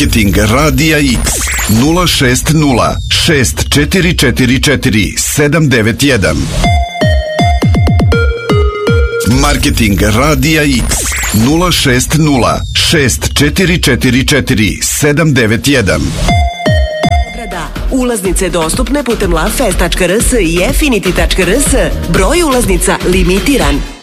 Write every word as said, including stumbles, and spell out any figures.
Marketing Radija X nula šest nula šest četiri četiri četiri sedam devet jedan. Marketing Radija X nula šest nula šest četiri četiri četiri sedam devet jedan. Ulaznice dostupne putem lovefest tačka rs i affinity tačka rs. Broj ulaznica limitiran.